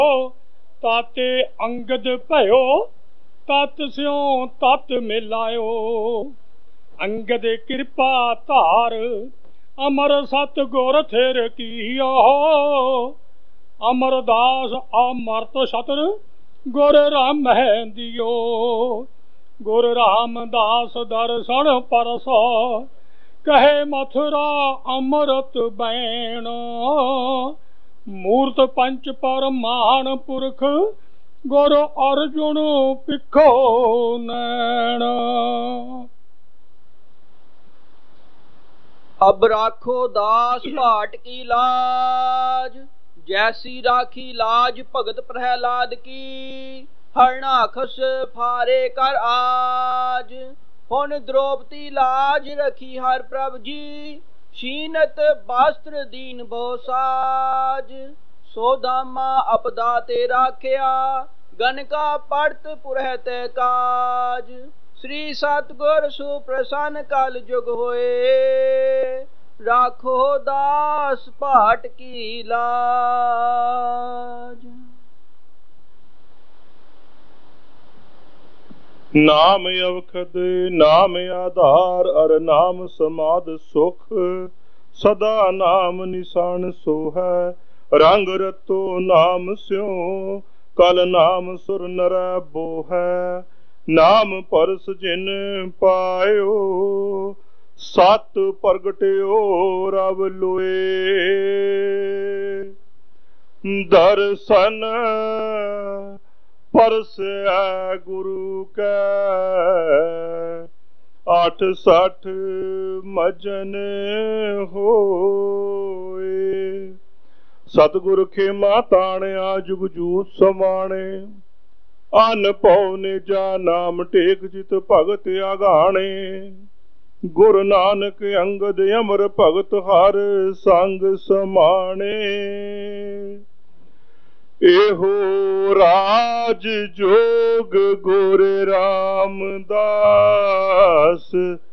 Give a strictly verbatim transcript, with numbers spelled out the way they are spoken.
ताते अंगद भयो, तत स्यों तत मिलायो। अंगद कृपा धार, अमर सत गुर थिर कियो। अमरदास अमरत सतर, गुर राम है दियो। गुर रामदास दर्शन परसो, कहे मथुरा अमृत बैण। मूर्त पंच परमान पुरख, गुर अर्जुन पिखो नैण। अब राखो दास भाट की लाज, जैसी राखी लाज भगत प्रहलाद की। हरणाखस फारे कर आज, हुन द्रौपदी लाज रखी हर प्रभ जी। शीनत वस्त्र दीन बहु साज, सोदामा अपदा ते राखिया। गनका पड़त पुरहत काज, श्री सतगुर सुप्रसन्न कल जुग होए। राखो दास भाट की लाज। नाम अवखद नाम आधार, अर नाम समाध सुख। सदा नाम निशान सो है, रंग रतो नाम स्यों। कल नाम सुर नर बो है, नाम परस जिन पायो। सत प्रगट्यो रब लोए, दर्शन परसै गुरु कै। अठ सठ मजन होए, सतगुर खेमा ताणिया जुग जूत समाणे। अन पौ निजा नाम टेक जित भगत आगाणे। गुरु नानक अंगद अमर भगत हर संग समाणे। एहो राज जोग गुर रामदास,